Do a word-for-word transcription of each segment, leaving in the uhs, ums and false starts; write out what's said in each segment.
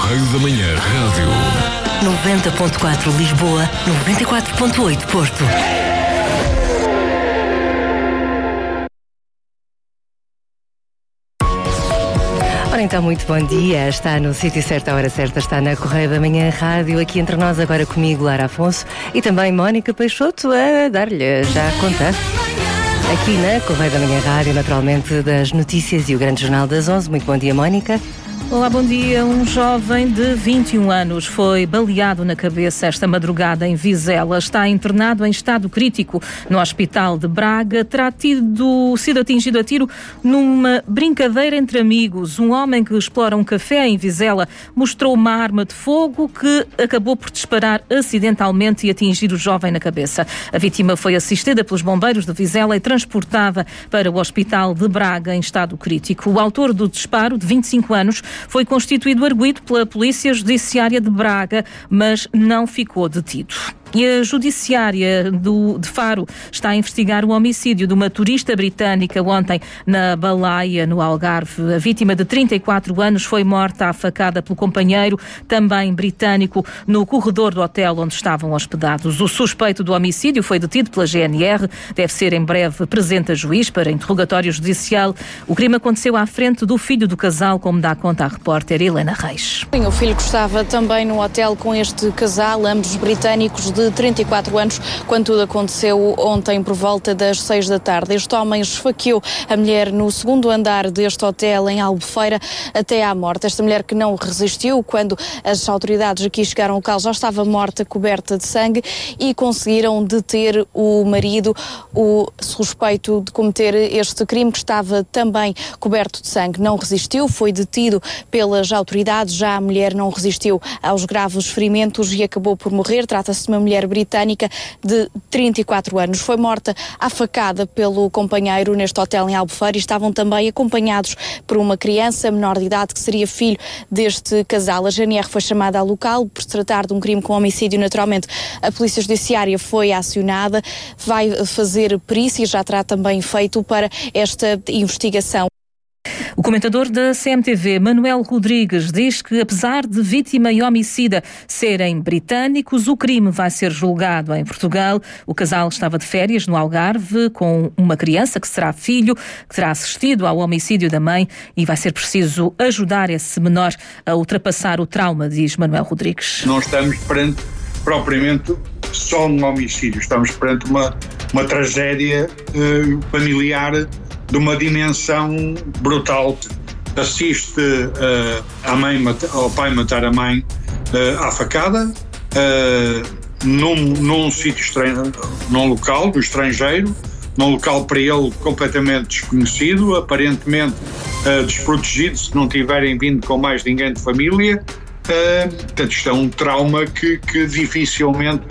Correio da Manhã Rádio. noventa ponto quatro Lisboa, noventa e quatro ponto oito Porto. Ora então, muito bom dia. Está no sítio certo, à hora certa, está na Correio da Manhã Rádio. Aqui entre nós agora comigo, Lara Afonso, e também Mónica Peixoto a dar-lhe já conta. Aqui na Correio da Manhã Rádio, naturalmente, das notícias e o Grande Jornal das onze. Muito bom dia, Mónica. Olá, bom dia. Um jovem de vinte e um anos foi baleado na cabeça esta madrugada em Vizela. Está internado em estado crítico no Hospital de Braga. Terá tido, sido atingido a tiro numa brincadeira entre amigos. Um homem que explora um café em Vizela mostrou uma arma de fogo que acabou por disparar acidentalmente e atingir o jovem na cabeça. A vítima foi assistida pelos bombeiros de Vizela e transportada para o Hospital de Braga em estado crítico. O autor do disparo, de vinte e cinco anos, foi constituído arguido pela Polícia Judiciária de Braga, mas não ficou detido. E a Judiciária do, de Faro está a investigar o homicídio de uma turista britânica ontem na Balaia, no Algarve. A vítima de trinta e quatro anos foi morta à facada pelo companheiro, também britânico, no corredor do hotel onde estavam hospedados. O suspeito do homicídio foi detido pela G N R, deve ser em breve presente a juiz para interrogatório judicial. O crime aconteceu à frente do filho do casal, como dá conta a repórter Helena Reis. O filho que estava também no hotel com este casal, ambos britânicos de trinta e quatro anos, quando tudo aconteceu ontem por volta das seis da tarde. Este homem esfaqueou a mulher no segundo andar deste hotel em Albufeira até à morte. Esta mulher que não resistiu quando as autoridades aqui chegaram ao local já estava morta, coberta de sangue, e conseguiram deter o marido, o suspeito de cometer este crime, que estava também coberto de sangue. Não resistiu, foi detido pelas autoridades. Já a mulher não resistiu aos graves ferimentos e acabou por morrer. Trata-se de uma mulher britânica de trinta e quatro anos. Foi morta à facada pelo companheiro neste hotel em Albufeira e estavam também acompanhados por uma criança menor de idade que seria filho deste casal. A G N R foi chamada ao local por se tratar de um crime com homicídio. Naturalmente, a Polícia Judiciária foi acionada, vai fazer perícia e já terá também feito para esta investigação. O comentador da C M T V, Manuel Rodrigues, diz que, apesar de vítima e homicida serem britânicos, o crime vai ser julgado em Portugal. O casal estava de férias no Algarve com uma criança que será filho, que terá assistido ao homicídio da mãe, e vai ser preciso ajudar esse menor a ultrapassar o trauma, diz Manuel Rodrigues. Não estamos perante propriamente só um homicídio, estamos perante uma, uma tragédia uh, familiar de uma dimensão brutal. Assiste uh, a mãe, ao pai matar a mãe uh, à facada, uh, num, num sítio estranho, num local do estrangeiro, num local para ele completamente desconhecido, aparentemente uh, desprotegido, se não tiverem vindo com mais ninguém de família. Uh, portanto, isto é um trauma que, que dificilmente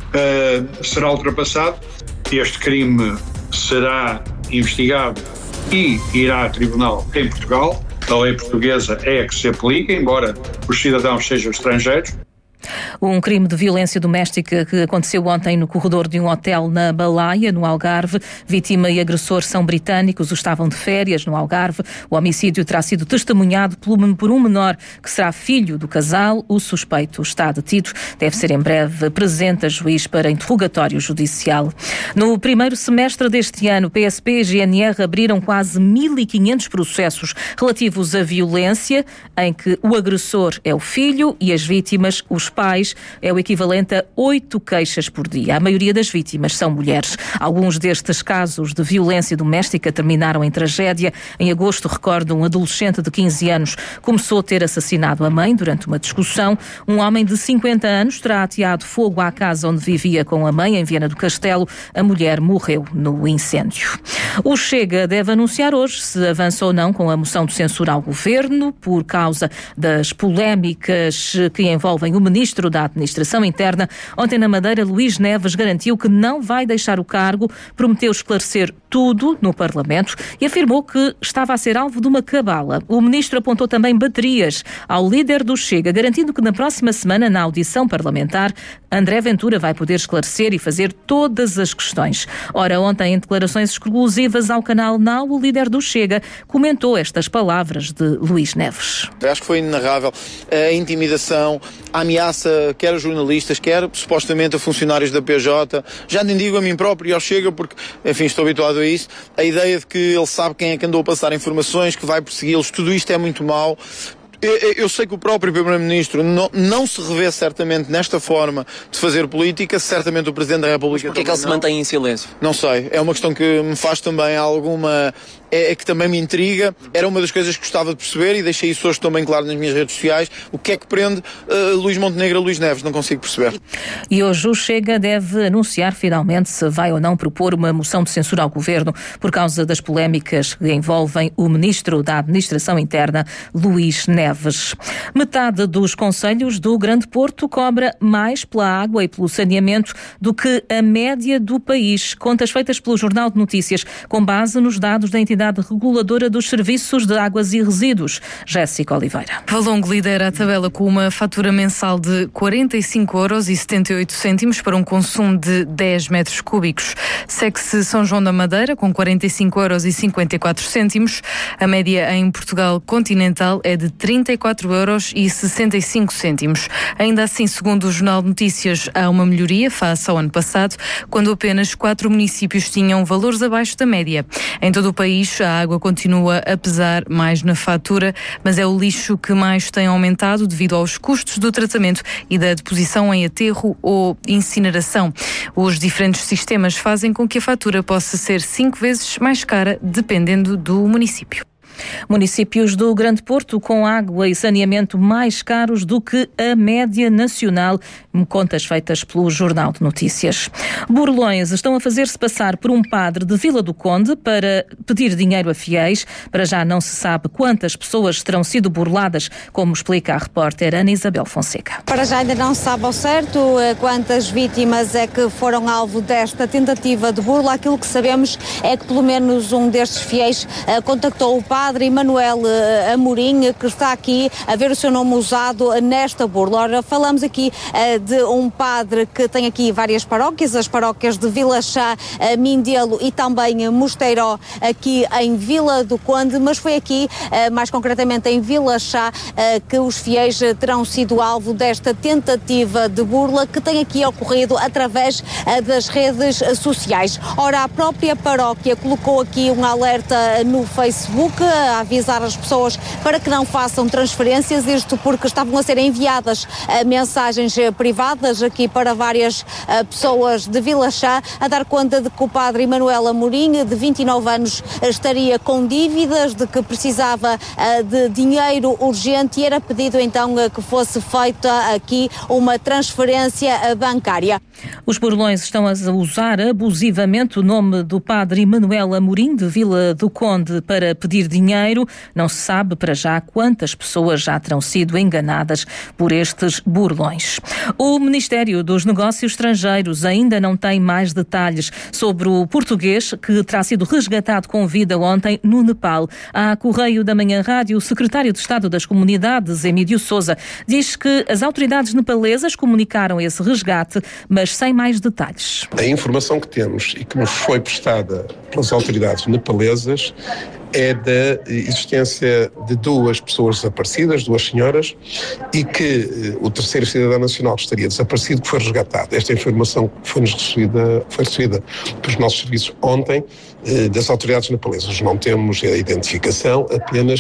uh, será ultrapassado. Este crime será investigado e irá a tribunal em Portugal. A lei portuguesa é a que se aplica, embora os cidadãos sejam estrangeiros. Um crime de violência doméstica que aconteceu ontem no corredor de um hotel na Balaia, no Algarve. Vítima e agressor são britânicos, estavam de férias no Algarve. O homicídio terá sido testemunhado por um menor que será filho do casal. O suspeito está detido. Deve ser em breve presente a juiz para interrogatório judicial. No primeiro semestre deste ano, P S P e G N R abriram quase mil e quinhentos processos relativos à violência, em que o agressor é o filho e as vítimas, os pais. É o equivalente a oito queixas por dia. A maioria das vítimas são mulheres. Alguns destes casos de violência doméstica terminaram em tragédia. Em agosto, recordo, um adolescente de quinze anos começou a ter assassinado a mãe durante uma discussão. Um homem de cinquenta anos terá ateado fogo à casa onde vivia com a mãe, em Viana do Castelo. A mulher morreu no incêndio. O Chega deve anunciar hoje se avança ou não com a moção de censura ao governo por causa das polémicas que envolvem o ministro ministro da Administração Interna. Ontem na Madeira, Luís Neves garantiu que não vai deixar o cargo, prometeu esclarecer tudo no Parlamento e afirmou que estava a ser alvo de uma cabala. O ministro apontou também baterias ao líder do Chega, garantindo que na próxima semana, na audição parlamentar, André Ventura vai poder esclarecer e fazer todas as questões. Ora, ontem, em declarações exclusivas ao canal Now, o líder do Chega comentou estas palavras de Luís Neves. Acho que foi inenarrável a intimidação, a ameaça, quer a jornalistas, quer supostamente a funcionários da P J, já nem digo a mim próprio e ao Chega, porque, enfim, estou habituado a isso, a ideia de que ele sabe quem é que andou a passar informações, que vai persegui-los, tudo isto é muito mau. Eu, eu sei que o próprio Primeiro-Ministro não, não se revê certamente nesta forma de fazer política, certamente o Presidente da República. Mas porquê é que ele se mantém em silêncio? Não sei, é uma questão que me faz também alguma... É, é que também me intriga, era uma das coisas que gostava de perceber e deixei isso hoje também claro nas minhas redes sociais, o que é que prende uh, Luís Montenegro a Luís Neves, não consigo perceber. E hoje o Chega deve anunciar finalmente se vai ou não propor uma moção de censura ao Governo por causa das polémicas que envolvem o Ministro da Administração Interna, Luís Neves. Metade dos concelhos do Grande Porto cobra mais pela água e pelo saneamento do que a média do país. Contas feitas pelo Jornal de Notícias, com base nos dados da entidade reguladora dos serviços de águas e resíduos. Jéssica Oliveira. Valongo lidera a tabela com uma fatura mensal de quarenta e cinco euros e setenta e oito cêntimos para um consumo de dez metros cúbicos. Segue-se São João da Madeira com quarenta e cinco euros e cinquenta e quatro cêntimos. A média em Portugal continental é de trinta e quatro euros e sessenta e cinco cêntimos. Ainda assim, segundo o Jornal de Notícias, há uma melhoria face ao ano passado, quando apenas quatro municípios tinham valores abaixo da média. Em todo o país, a água continua a pesar mais na fatura, mas é o lixo que mais tem aumentado devido aos custos do tratamento e da deposição em aterro ou incineração. Os diferentes sistemas fazem com que a fatura possa ser cinco vezes mais cara, dependendo do município. Municípios do Grande Porto com água e saneamento mais caros do que a média nacional, contas feitas pelo Jornal de Notícias. Burlões estão a fazer-se passar por um padre de Vila do Conde para pedir dinheiro a fiéis. Para já não se sabe quantas pessoas terão sido burladas, como explica a repórter Ana Isabel Fonseca. Para já ainda não se sabe ao certo quantas vítimas é que foram alvo desta tentativa de burla. Aquilo que sabemos é que pelo menos um destes fiéis contactou o padre Padre Manuel Amorim, que está aqui a ver o seu nome usado nesta burla. Ora, falamos aqui uh, de um padre que tem aqui várias paróquias, as paróquias de Vila Chá, uh, Mindelo e também Mosteiró, aqui em Vila do Conde, mas foi aqui, uh, mais concretamente em Vila Chá, uh, que os fiéis terão sido alvo desta tentativa de burla que tem aqui ocorrido através uh, das redes sociais. Ora, a própria paróquia colocou aqui um alerta no Facebook, a avisar as pessoas para que não façam transferências, isto porque estavam a ser enviadas uh, mensagens uh, privadas aqui para várias uh, pessoas de Vila Chá, a dar conta de que o padre Manuel Amorim, de vinte e nove anos, uh, estaria com dívidas, de que precisava uh, de dinheiro urgente e era pedido então uh, que fosse feita aqui uma transferência uh, bancária. Os burlões estão a usar abusivamente o nome do padre Manuel Amorim, de Vila do Conde, para pedir dinheiro. Não se sabe para já quantas pessoas já terão sido enganadas por estes burlões. O Ministério dos Negócios Estrangeiros ainda não tem mais detalhes sobre o português que terá sido resgatado com vida ontem no Nepal. À Correio da Manhã Rádio, o secretário de Estado das Comunidades, Emílio Sousa, diz que as autoridades nepalesas comunicaram esse resgate, mas sem mais detalhes. A informação que temos e que nos foi prestada pelas autoridades nepalesas é da existência de duas pessoas desaparecidas, duas senhoras, e que o terceiro cidadão nacional que estaria desaparecido, que foi resgatado. Esta informação foi-nos recebida, foi recebida pelos nossos serviços ontem das autoridades nepalesas. Não temos a identificação, apenas